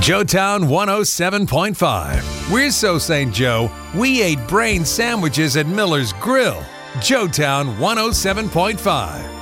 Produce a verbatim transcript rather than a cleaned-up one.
Joetown one oh seven point five. We're so Saint Joe, we ate brain sandwiches at Miller's Grill. Joetown one oh seven point five.